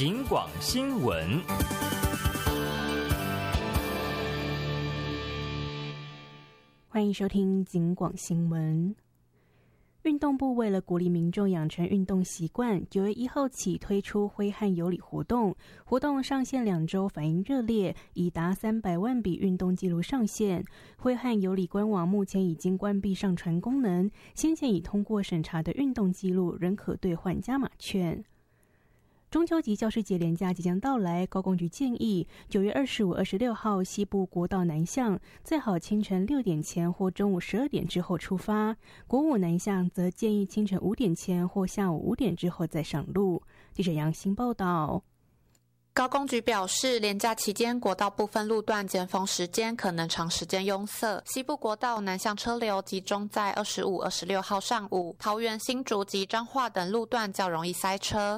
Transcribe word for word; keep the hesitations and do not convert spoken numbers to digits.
警广新闻。 欢迎收听警广新闻。运动部为了鼓励民众养成运动习惯，九月一号起推出挥汗有礼活动，活动上线两周，反应热烈，已达三百万笔运动记录上线。挥汗有礼官网目前已经关闭上传功能，先前已通过审查的运动记录仍可兑换加码券。中秋及教师节连假即将到来，高工局建议九月二十五、二十六号西部国道南向最好清晨六点前或中午十二点之后出发，国五南向则建议清晨五点前或下午五点之后再上路。记者杨欣报道。 高工局表示，连假期间国道部分路段尖峰时间可能长时间拥塞，西部国道南向车流集中在二十五、二十六号上午，桃园、新竹及彰化等路段较容易塞车。